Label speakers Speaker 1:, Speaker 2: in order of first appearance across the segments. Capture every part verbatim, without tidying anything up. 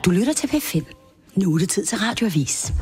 Speaker 1: Du lytter til P fem. Nu er det tid til Radioavis.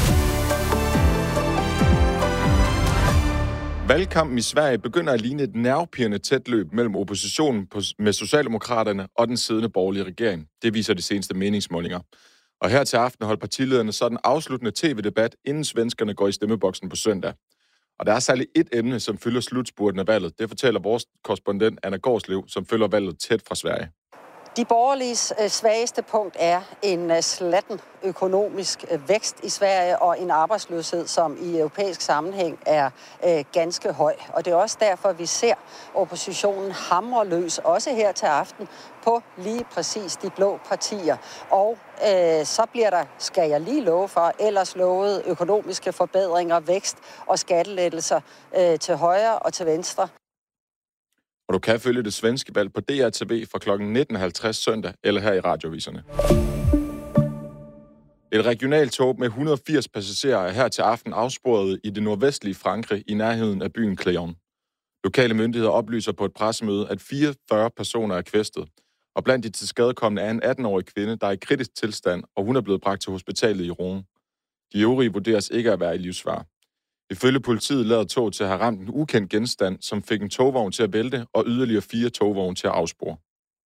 Speaker 2: Valgkampen i Sverige begynder at ligne et nervepirrende tæt løb mellem oppositionen med Socialdemokraterne og den siddende borgerlige regering. Det viser de seneste meningsmålinger. Og her til aften holder partilederne så den afsluttende tv-debat, inden svenskerne går i stemmeboksen på søndag. Og der er særligt et emne, som fylder slutspurten af valget. Det fortæller vores korrespondent Anna Gårdslev, som følger valget tæt fra Sverige.
Speaker 3: De borgerliges svageste punkt er en slatten økonomisk vækst i Sverige og en arbejdsløshed, som i europæisk sammenhæng er øh, ganske høj. Og det er også derfor, vi ser oppositionen hamre løs, også her til aften, på lige præcis de blå partier. Og øh, så bliver der, skal jeg lige love for, ellers lovet økonomiske forbedringer, vækst og skattelettelser øh, til højre og til venstre.
Speaker 2: Og du kan følge det svenske valg på D R T V fra klokken nitten halvtreds søndag eller her i radioviserne. Et regionalt tog med et hundrede og firs passagerer er her til aften afsporet i det nordvestlige Frankrig i nærheden af byen Clermont. Lokale myndigheder oplyser på et pressemøde, at fireogfyrre personer er kvæstet, og blandt de tilskadekomne er en atten-årig kvinde, der er i kritisk tilstand, og hun er blevet bragt til hospitalet i Rouen. De øvrige vurderes ikke at være i livsfare. Ifølge politiet lader toget til at have ramt en ukendt genstand, som fik en togvogn til at vælte og yderligere fire togvogne til at afspore.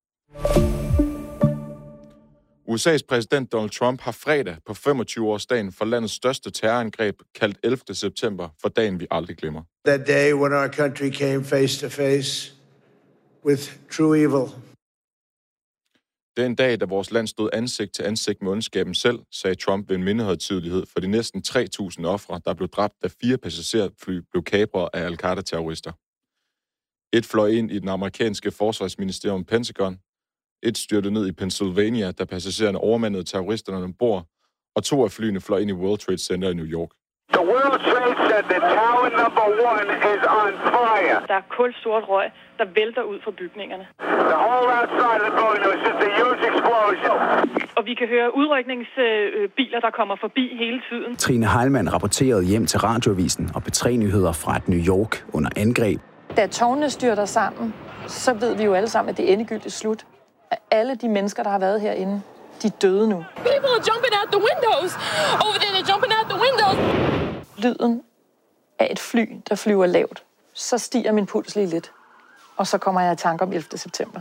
Speaker 2: U S A's præsident Donald Trump har fredag på femogtyve-årsdagen for landets største terrorangreb kaldt ellevte september for dagen, vi aldrig glemmer.
Speaker 4: That day when our country came face to face with true evil.
Speaker 2: Det er en dag, da vores land stod ansigt til ansigt med ondskaben selv, sagde Trump ved en mindehøjtidelighed for de næsten tre tusind ofre, der blev dræbt, da fire passagerfly blev kapret af al-Qaida-terrorister. Et fløj ind i den amerikanske forsvarsministerium Pentagon. Et styrtede ned i Pennsylvania, da passagererne overmandede terroristerne ombord, og to af flyene fløj ind i World Trade Center i New York.
Speaker 5: The World Trade Center, tower number one is on fire.
Speaker 6: Der er kulsort røg, der vælter ud fra bygningerne.
Speaker 5: The whole outside of the building was just a huge explosion.
Speaker 6: Og vi kan høre udrykningsbiler, der kommer forbi hele tiden.
Speaker 7: Trine Heilmann rapporterede hjem til Radioavisen og P tre Nyheder fra et New York under angreb.
Speaker 8: Da tårnene styrter sammen, så ved vi jo alle sammen, at det er endegyldigt slut. At alle de mennesker, der har været herinde, de er døde nu.
Speaker 9: People are jumping out the windows. Over there, they're jumping out the windows.
Speaker 8: Lyden af et fly, der flyver lavt. Så stiger min puls lige lidt. Og så kommer jeg i tanke om ellevte september.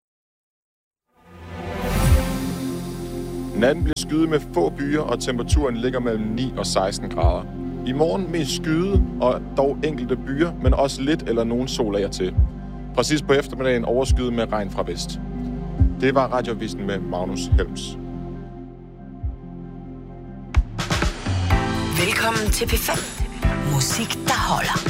Speaker 2: Natten bliver skyet med få byer, og temperaturen ligger mellem ni og seksten grader. I morgen mest skyde og dog enkelte byer, men også lidt eller nogen sol af og til. Præcis på eftermiddagen overskyet med regn fra vest. Det var Radioavisen med Magnus Helms.
Speaker 1: Velkommen til P fem. Musik, der holder.